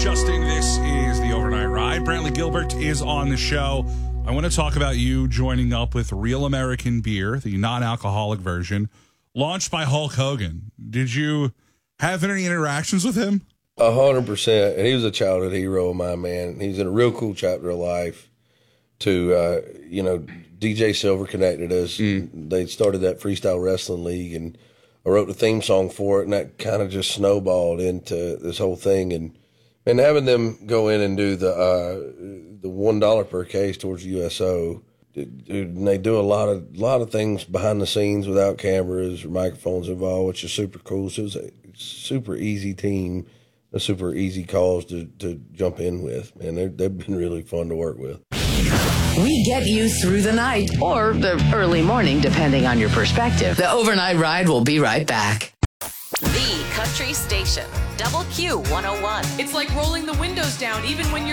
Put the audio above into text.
adjusting. This is the Overnight Ride. Brantley Gilbert is on the show. I want to talk about you joining up with Real American Beer, the non-alcoholic version, launched by Hulk Hogan. Did you have any interactions with him? 100%. And he was a childhood hero of mine, man. He's in a real cool chapter of life. DJ Silver connected us. They started that freestyle wrestling league, and I wrote the theme song for it, and that kind of just snowballed into this whole thing. And having them go in and do the $1 per case towards the USO, and they do a lot of things behind the scenes without cameras or microphones involved, which is super cool. So it was a super easy team, a super easy cause to jump in with. Man, they've been really fun to work with. We get you through the night or the early morning, depending on your perspective. The Overnight Ride will be right back. The Country Station, WQ 101. It's like rolling the windows down even when you're